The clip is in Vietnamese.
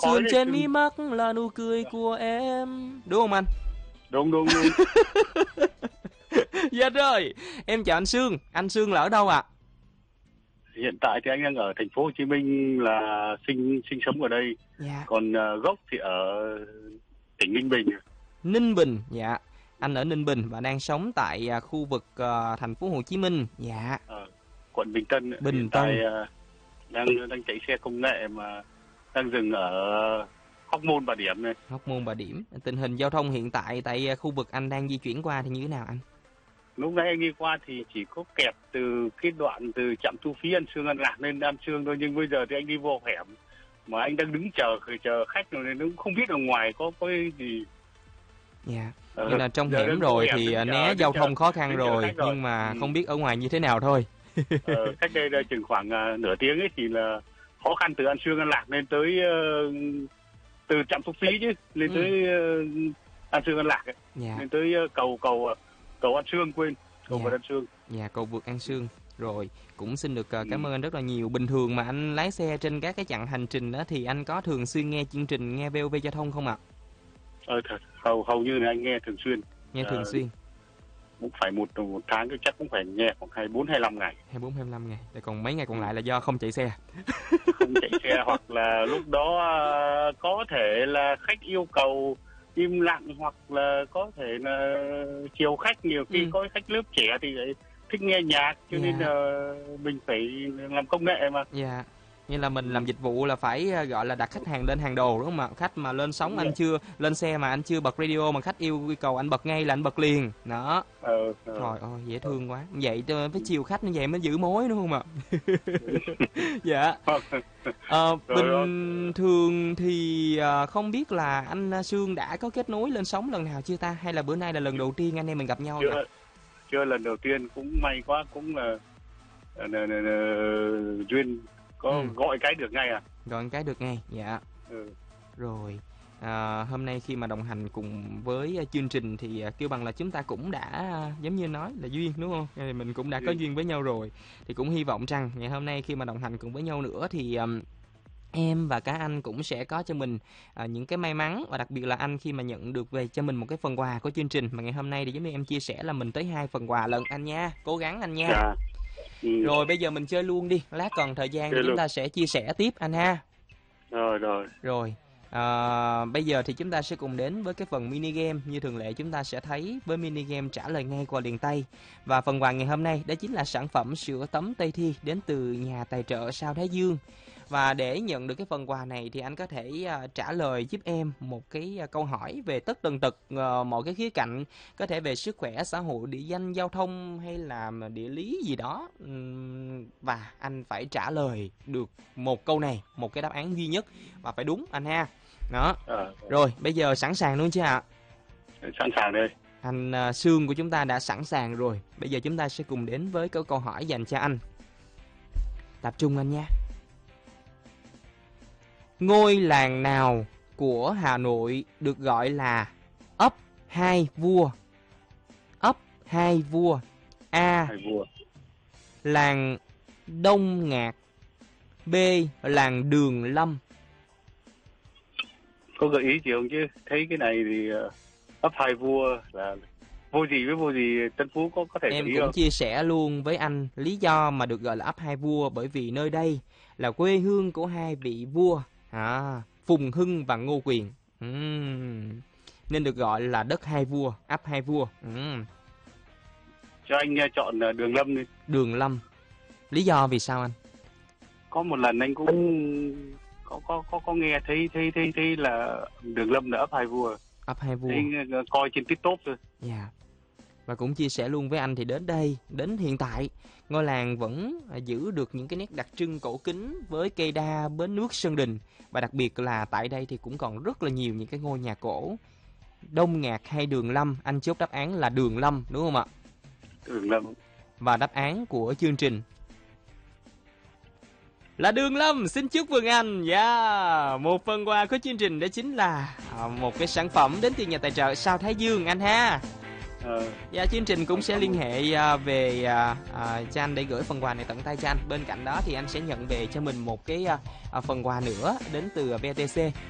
khói sương đấy, trên sương. mí mắt là nụ cười của em. Đúng không anh? Đúng đúng đúng. Dạ rồi. Em chào anh Sương. Anh Sương là ở đâu ạ? Hiện tại thì anh đang ở thành phố Hồ Chí Minh, là sinh sinh sống ở đây. Dạ. Còn gốc thì ở tỉnh Ninh Bình. Ninh Bình. Dạ. Anh ở Ninh Bình và đang sống tại khu vực thành phố Hồ Chí Minh. Dạ. Quận Bình Tân. Bình Hiện Tân. tại đang chạy xe công nghệ mà đang dừng ở Hóc Môn Bà Điểm này. Hóc Môn Bà Điểm. Tình hình giao thông hiện tại tại khu vực anh đang di chuyển qua thì như thế nào anh? Lúc nãy anh đi qua thì chỉ có kẹt từ cái đoạn từ trạm thu phí An Sương An Lạc lên An Sương thôi, nhưng bây giờ thì anh đi vô hẻm mà anh đang đứng chờ khách rồi nên cũng không biết ở ngoài có cái gì. Dạ. Như là trong hẻm rồi thì né giao thông khó khăn rồi, nhưng mà không biết ở ngoài như thế nào thôi. Cách đây là chừng khoảng nửa tiếng ấy thì là khó khăn từ An Sương An Lạc lên tới từ trạm thu phí chứ lên tới An Sương An Lạc ấy. Dạ. Lên tới cầu An Sương, quên cầu vượt An Sương. Dạ, cầu vượt An Sương. Rồi, cũng xin được cảm ơn anh rất là nhiều. Bình thường mà anh lái xe trên các cái chặng hành trình đó thì anh có thường xuyên nghe chương trình, nghe VOV Giao thông không ạ? Hầu như là anh nghe thường xuyên. Nghe thường xuyên. Cũng phải một tháng chắc cũng phải nghe khoảng 24-25 ngày. 24-25 ngày. Để còn mấy ngày còn lại là do không chạy xe. Không chạy xe hoặc là lúc đó có thể là khách yêu cầu im lặng, hoặc là có thể là chiều khách, nhiều khi có khách lớp trẻ thì thích nghe nhạc, cho nên là mình phải làm công nghệ mà. Dạ. Như là mình làm dịch vụ là phải gọi là đặt khách hàng lên hàng đầu đúng không ạ? Khách mà lên sóng anh chưa lên xe mà anh chưa bật radio mà khách yêu cầu anh bật ngay là anh bật liền. Đó. Trời ơi dễ thương quá. Vậy phải chiều khách như vậy mới giữ mối đúng không ạ? Dạ. Bình thường thì không biết là anh Sương đã có kết nối lên sóng lần nào chưa ta, hay là bữa nay là lần đầu tiên anh em mình gặp nhau nhỉ? Chưa, lần đầu tiên. Cũng may quá, cũng là duyên có gọi cái được ngay à. Gọi cái được ngay. Dạ. Rồi. Hôm nay khi mà đồng hành cùng với chương trình thì kêu bằng là chúng ta cũng đã giống như nói là duyên đúng không? Thì mình cũng đã có duyên với nhau rồi. Thì cũng hy vọng rằng ngày hôm nay khi mà đồng hành cùng với nhau nữa thì em và cả anh cũng sẽ có cho mình những cái may mắn, và đặc biệt là anh khi mà nhận được về cho mình một cái phần quà của chương trình. Mà ngày hôm nay thì giống như em chia sẻ là mình tới 2 phần quà lận anh nha. Cố gắng anh nha. Rồi bây giờ mình chơi luôn đi. Lát còn thời gian thì chúng ta sẽ chia sẻ tiếp anh ha. Rồi. Bây giờ thì chúng ta sẽ cùng đến với cái phần mini game. Như thường lệ chúng ta sẽ thấy với mini game trả lời ngay qua liền tay. Và phần quà ngày hôm nay đó chính là sản phẩm sữa tắm Tây Thi đến từ nhà tài trợ Sao Thái Dương. Và để nhận được cái phần quà này thì anh có thể trả lời giúp em một cái câu hỏi về tất tần tật mọi cái khía cạnh, có thể về sức khỏe, xã hội, địa danh, giao thông hay là địa lý gì đó, và anh phải trả lời được một câu này, một cái đáp án duy nhất và phải đúng anh ha. Đó. Rồi bây giờ sẵn sàng luôn chưa ạ? Sẵn sàng đây. Anh Sương của chúng ta đã sẵn sàng rồi. Bây giờ chúng ta sẽ cùng đến với câu hỏi dành cho anh. Tập trung anh nha. Ngôi làng nào của Hà Nội được gọi là ấp Hai Vua? Ấp Hai Vua. A. Làng Đông Ngạc. B. Làng Đường Lâm. Có gợi ý gì không chứ? Thấy cái này thì ấp Hai Vua là vô gì với vô gì, Tân Phú có thể em cũng không? chia sẻ luôn với anh lý do mà được gọi là ấp Hai Vua, bởi vì nơi đây là quê hương của hai vị vua Phùng Hưng và Ngô Quyền, nên được gọi là đất Hai Vua, ấp Hai Vua. Cho anh chọn Đường Lâm đi. Đường Lâm. Lý do vì sao anh? Có một lần anh cũng có nghe thấy là Đường Lâm là ấp Hai Vua. Ấp Hai Vua. Thấy, coi trên TikTok thôi. Dạ. Và cũng chia sẻ luôn với anh thì đến đây, đến hiện tại, ngôi làng vẫn giữ được những cái nét đặc trưng cổ kính với cây đa, bến nước, sân đình. Và đặc biệt là tại đây thì cũng còn rất là nhiều những cái ngôi nhà cổ. Đông Ngạc hay Đường Lâm? Anh chốt đáp án là Đường Lâm đúng không ạ? Đường Lâm. Và đáp án của chương trình là Đường Lâm. Xin chúc mừng anh. Một phần quà của chương trình đó chính là một cái sản phẩm đến từ nhà tài trợ Sao Thái Dương anh ha. Chương trình cũng sẽ liên hệ về cho anh để gửi phần quà này tận tay cho anh. Bên cạnh đó thì anh sẽ nhận về cho mình một cái phần quà nữa đến từ VTC.